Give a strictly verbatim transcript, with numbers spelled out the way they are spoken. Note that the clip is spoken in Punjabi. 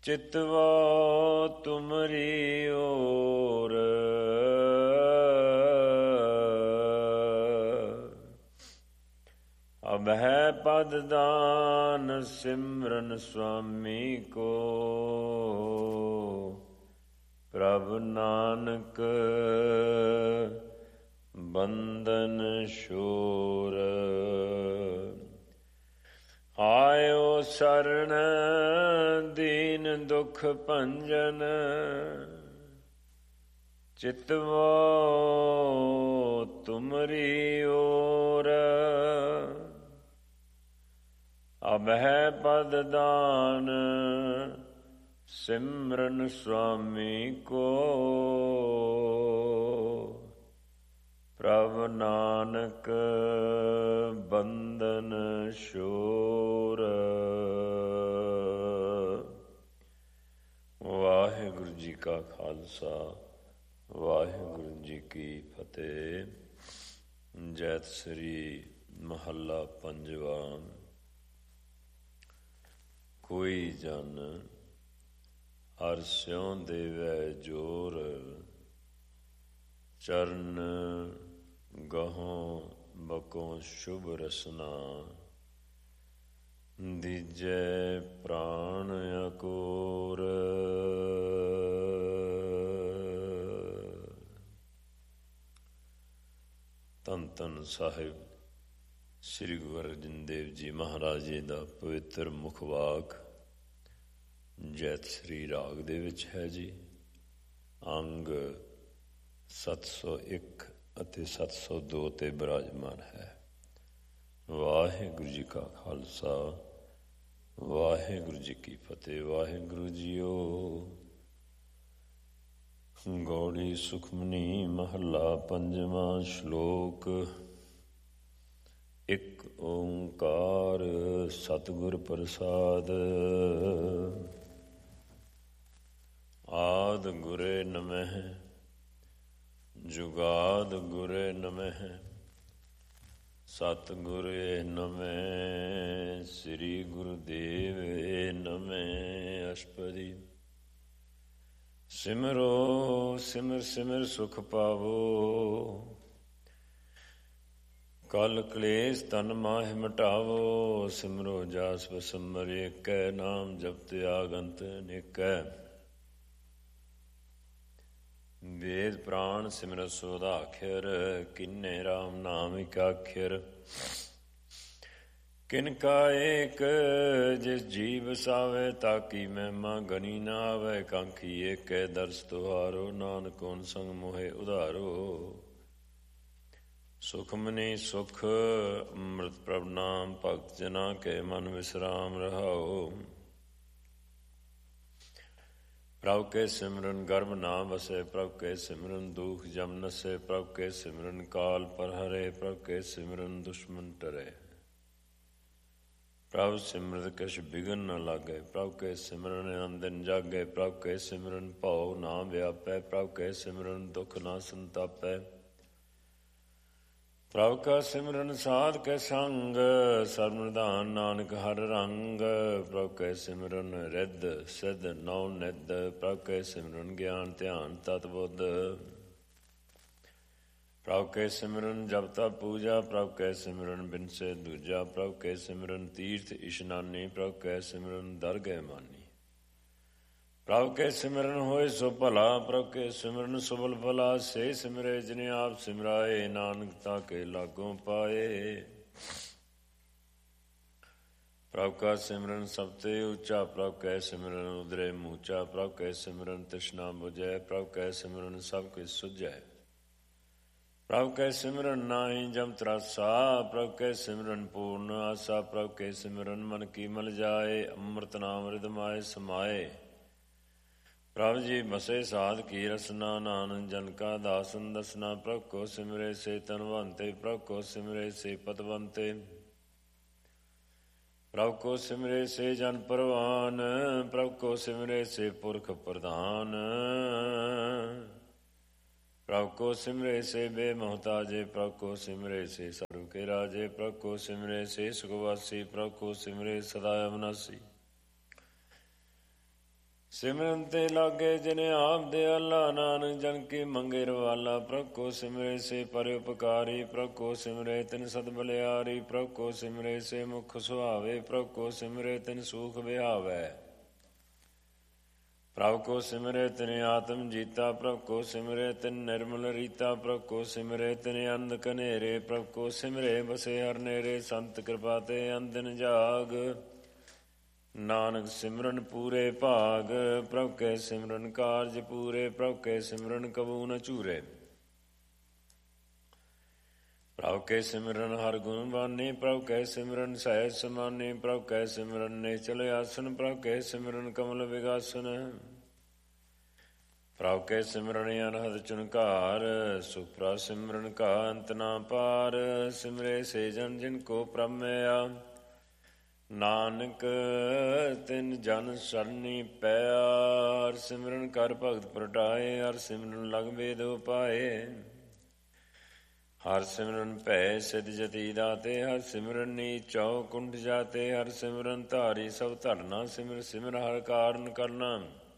ਚਿਤਵਾ ਤੁਮਰੀ ਓਰ, ਅਬ ਹੈ ਪਦ ਦਾਨ ਸਿਮਰਨ ਸੁਆਮੀ ਕੋ, ਪ੍ਰਭ ਨਾਨਕ ਬੰਧਨ ਛੋਰ। ਆਇਓ ਸਰਣ ਦੀਨ ਦੁਖ ਭੰਜਨ, ਚਿਤਵਾ ਤੁਮਰੀ ਓਰ, ਅਬ ਹੈ ਪਦ ਦਾਨ ਸਿਮਰਨ ਸੁਆਮੀ ਕੋ, ਪ੍ਰਭ ਨਾਨਕ ਬੰਧਨ ਛੋਰ। ਵਾਹਿਗੁਰੂ ਜੀ ਕਾ ਖਾਲਸਾ, ਵਾਹਿਗੁਰੂ ਜੀ ਕੀ ਫਤਿਹ। ਜੈਤ ਸ੍ਰੀ ਮਹੱਲਾ ਪੰਜਵਾ। ਕੋਈ ਜਨ ਹਰਿ ਸਿਉ ਦੇਵੈ ਜੋਰ, ਚਰਨ ਗਹੁ ਬਕੋ ਸ਼ੁਭ ਰਸਨਾ, ਦੀਜੈ ਪ੍ਰਾਣ ਅਕੋਰ। ਧੰਨ ਧੰਨ ਸਾਹਿਬ ਸ੍ਰੀ ਗੁਰੂ ਅਰਜਨ ਦੇਵ ਜੀ ਮਹਾਰਾਜ ਜੀ ਦਾ ਪਵਿੱਤਰ ਮੁਖਵਾਕ ਜੈਤ ਸ੍ਰੀ ਰਾਗ ਦੇ ਵਿੱਚ ਹੈ ਜੀ। ਅੰਗ ਸੱਤ ਸੌ ਇੱਕ ਅਤੇ ਸੱਤ ਸੌ ਦੋ ਤੇ ਬਿਰਾਜਮਾਨ ਹੈ। ਵਾਹਿਗੁਰੂ ਜੀ ਕਾ ਖਾਲਸਾ, ਵਾਹਿਗੁਰੂ ਜੀ ਕੀ ਫਤਿਹ। ਵਾਹਿਗੁਰੂ ਜੀਓ। ਗੌੜੀ ਸੁਖਮਨੀ ਮਹੱਲਾ ਪੰਜਵਾਂ। ਸ਼ਲੋਕ। ਇੱਕ ਓਂਕਾਰ ਸਤਿਗੁਰ ਪ੍ਰਸਾਦ, ਆਦਿ ਗੁਰੇ ਨਮਹਿ ਜੁਗਾਦ ਗੁਰੇ ਨਮਹਿ, ਸਤਿਗੁਰੇ ਨਮਹਿ ਸ੍ਰੀ ਗੁਰੂਦੇਵੇ ਨਮਹਿ। ਅਸ਼ਪਦੀ। ਸਿਮਰੋ ਸਿਮਰ ਸਿਮਰ ਸੁਖ ਪਾਵੋ, ਕਲ ਕਲੇਸ਼ ਤਨ ਮਾਹਿ ਮਿਟਾਵੋ। ਸਿਮਰੋ ਜਾਸ ਬਸੰਮਰ ਏਕੈ, ਨਾਮ ਜਪਤ ਆਗੰਤ ਅਨੇਕੈ। ਵੇਦ ਪ੍ਰਾਣ ਸਿਮਰਤ ਸੋਦਾ ਅਖਿਰ, ਕਿੰਨੇ ਰਾਮ ਨਾਮ ਇਕ ਅਖਿਰ। ਕਿਨ ਕਾ ਏਕ ਜਿਸ ਜੀ ਵਸਾਵੇ, ਤਾਕੀ ਮਹਿਮਾ ਗਣੀ ਨਾ ਆਵੇ। ਕਾਂਖੀ ਏਕੈ ਦਰਸ ਤੁਹਾਰੋ, ਨਾਨਕ ਓਨ ਸੰਗ ਮੋਹਿ ਉਧਾਰੋ। ਸੁਖਮਨੀ ਸੁਖ ਅੰਮ੍ਰਿਤ ਪ੍ਰਭ ਨਾਮ, ਭਗਤ ਜਨਾ ਕੇ ਮਨ ਵਿਸਰਾਮ ਰਹਾਓ। ਪ੍ਰਭ ਕੇ ਸਿਮਰਨ ਗਰਭ ਨਾ ਵਸੈ, ਪ੍ਰਭ ਕੇ ਸਿਮਰਨ ਦੁਖ ਜਮ ਨਸੈ। ਪ੍ਰਭ ਕੇ ਸਿਮਰਨ ਕਾਲ ਪਰ ਹਰੇ, ਪ੍ਰਭ ਕੇ ਸਿਮਰਨ ਦੁਸ਼ਮਨ ਟਰੈ। ਪ੍ਰਭ ਸਿਮਰਤ ਕਛ ਬਿਘਨ ਨ ਲਾਗੈ, ਪ੍ਰਭ ਕੇ ਸਿਮਰਨ ਆਨੰਦਿਨ ਜਾਗੈ। ਪ੍ਰਭ ਕੇ ਸਿਮਰਨ ਭਉ ਨਾ ਵਿਆਪੈ, ਪ੍ਰਭ ਕੇ ਸਿਮਰਨ ਦੁਖ ਨਾ ਸੰਤਾਪੈ। ਪ੍ਰਭ ਕਾ ਸਿਮਰਨ ਸਾਧ ਕੇ ਸੰਗ, ਸਰਬ ਨਿਧਾਨ ਨਾਨਕ ਹਰ ਰੰਗ। ਪ੍ਰਭ ਕੈ ਸਿਮਰਨ ਰਿੱਧ ਸਿੱਧ ਨੌ ਨਿਧ, ਪ੍ਰਭ ਕੈ ਸਿਮਰਨ ਗਿਆਨ ਧਿਆਨ ਤਤ ਬੁੱਧ। ਪ੍ਰਭ ਕੈ ਸਿਮਰਨ ਜਪ ਤਪ ਪੂਜਾ, ਪ੍ਰਭ ਕੈ ਸਿਮਰਨ ਬਿਨਸੇ ਦੂਜਾ। ਪ੍ਰਭ ਕੈ ਸਿਮਰਨ ਤੀਰਥ ਇਸ਼ਨਾਨੀ, ਪ੍ਰਭ ਕੈ ਸਿਮਰਨ ਦਰਗਹਿ ਮਾਨੀ। ਪ੍ਰਭ ਕੇ ਸਿਮਰਨ ਹੋਏ ਸੋ ਭਲਾ, ਪ੍ਰਭ ਕੇ ਸਿਮਰਨ ਸੁਬਲ ਭਲਾ। ਸੇ ਸਿਮਰੇ ਜਿਨੇ ਆਪ ਸਿਮਰਾਏ, ਨਾਨਕ ਤਾ ਕੇ ਲਾਗੋਂ ਪਾਏ। ਪ੍ਰਭ ਕਾ ਸਿਮਰਨ ਸਭ ਤੇ ਉੱਚਾ, ਪ੍ਰਭ ਕੈ ਸਿਮਰਨ ਉਦਰੇ ਮੂਚਾ। ਪ੍ਰਭ ਕੈ ਸਿਮਰਨ ਤ੍ਰਿਸ਼ਨਾ ਬੁਝੈ, ਪ੍ਰਭ ਕੈ ਸਿਮਰਨ ਸਭ ਕੁਛ ਸੁਝੈ। ਪ੍ਰਭ ਕੈ ਸਿਮਰਨ ਨਾਹੀ ਜਮ ਤਰਾਸਾ, ਪ੍ਰਭ ਕੈ ਸਿਮਰਨ ਪੂਰਨ ਆਸਾ। ਪ੍ਰਭ ਕੈ ਸਿਮਰਨ ਮਨ ਕੀ ਮਲ ਜਾਏ, ਅੰਮ੍ਰਿਤ ਨਾਮ ਰਿਦ ਮਾਏ ਸਮਾਏ। ਪ੍ਰਭ ਜੀ ਬਸੇ ਸਾਧ ਕੀ ਰਸਨਾ, ਨਾਨਕ ਜਨ ਕਾ ਦਾਸਨ ਦਸਨਾ। ਪ੍ਰਭ ਕੋ ਸਿਮਰੇ ਸੇ ਤਨਵੰਤੇ, ਪ੍ਰਭ ਕੋ ਸਿਮਰੇ ਸੇ ਪਤਵੰਤੇ। ਪ੍ਰਭ ਕੋ ਸਿਮਰੇ ਸੇ ਜਨ ਪਰਵਾਨ, ਪ੍ਰਭ ਕੋ ਸਿਮਰੇ ਸੇ ਪੁਰਖ ਪ੍ਰਧਾਨ। ਪ੍ਰਭ ਕੋ ਸਿਮਰੇ ਸੇ ਬੇਮੁਹਤਾਜੇ, ਪ੍ਰਭ ਕੋ ਸਿਮਰੇ ਸੇ ਸਰਬ ਕੇ ਰਾਜੇ। ਪ੍ਰਭ ਕੋ ਸਿਮਰੇ ਸੇ ਸੁਖਵਾਸੀ, ਪ੍ਰਭ ਕੋ ਸਿਮਰੇ ਸਦਾ ਅਵਨਾਸੀ। ਸਿਮਰਨ ਤੇ ਲਾਗੇ ਜਿਨੇ ਆਪ ਦੇ ਅੱਲਾ, ਨਾਨਕ ਜਨ ਕੀ ਮੰਗੇ ਰਵਾਲਾ। ਪ੍ਰਭ ਕੋ ਸਿਮਰੇ ਸੇ ਪਰ ਉਪਕਾਰੀ, ਪ੍ਰਭ ਕੋ ਸਿਮਰੇ ਤਿਨ ਸਦ ਬਲਿਆਰੀ। ਪ੍ਰਭ ਕੋ ਸਿਮਰੇ ਸੇ ਮੁਖ ਸੁਹਾਵੇ, ਪ੍ਰਭ ਕੋ ਸਿਮਰੇ ਤਿਨ ਸੂਖ ਵਿਹਾਵੈ। ਪ੍ਰਭ ਕੋ ਸਿਮਰੇ ਤਿਨ ਆਤਮ ਜੀਤਾ, ਪ੍ਰਭ ਕੋ ਸਿਮਰੇ ਤਿਨ ਨਿਰਮਲ ਰੀਤਾ। ਪ੍ਰਭ ਕੋ ਸਿਮਰੇ ਤਿਨ ਅੰਧ ਕਨੇਰੇ, ਪ੍ਰਭ ਕੋ ਸਿਮਰੇ ਬਸੇ ਹਰ ਨੇਰੇ। ਸੰਤ ਕਿਰਪਾ ਤੇ ਅੰਦਿਨ ਜਾਗ, ਨਾਨਕ ਸਿਮਰਨ ਪੂਰੇ ਭਾਗ। ਪ੍ਰਭ ਕੈ ਸਿਮਰਨ ਕਾਰਜ ਪੂਰੇ, ਪ੍ਰਭ ਕੈ ਸਿਮਰਨ ਕਬੂ ਨ ਝੂਰੇ। ਪ੍ਰਭ ਕੈ ਸਿਮਰਨ ਹਰ ਗੁਣ ਬਾਨੀ, ਪ੍ਰਭ ਕੈ ਸਿਮਰਨ ਸਹਿਜ ਸਮਾਨੀ। ਪ੍ਰਭ ਕੈ ਸਿਮਰਨ ਨਿਚਲ ਆਸਨ, ਪ੍ਰਭ ਕੈ ਸਿਮਰਨ ਕਮਲ ਵਿਗਾਸਨ। ਪ੍ਰਭ ਕੈ ਸਿਮਰਨ ਅਨਹਦ ਚੁਨਕਾਰ, ਸੁਖਪਰਾ ਸਿਮਰਨ ਕਾ ਅੰਤ ਨਾ ਪਾਰ। ਸਿਮਰੇ ਸੇ ਜਨ ਜਿਨ ਕੋ ਪ੍ਰਭ ਮਿਆ, ਨਾਨਕ ਤਿਨ ਜਨ ਸਰਨੀ ਪਿਆ। ਹਰ ਸਿਮਰਨ ਕਰ ਭਗਤ ਪ੍ਰਟਾਏ, ਹਰ ਸਿਮਰਨ ਲਗ ਬੇਦ ਉਪਾਏ। ਹਰ ਸਿਮਰਨ ਭੈ ਸਿਧ ਜਤੀ ਦਾਤੇ, ਹਰ ਸਿਮਰਨ ਨੀਚ ਚਉ ਕੁੰਠ ਜਾਤੇ। ਹਰ ਸਿਮਰਨ ਧਾਰੀ ਸਭ ਧਰਨਾ, ਸਿਮਰ ਸਿਮਰ ਹਰ ਕਾਰਨ ਕਰਨਾ।